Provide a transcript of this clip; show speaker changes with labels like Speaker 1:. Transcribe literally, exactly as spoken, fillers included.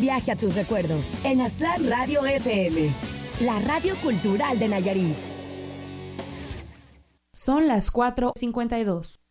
Speaker 1: viaje a tus recuerdos en Aztlán Radio F M, la radio cultural de Nayarit.
Speaker 2: Son las cuatro cincuenta y dos.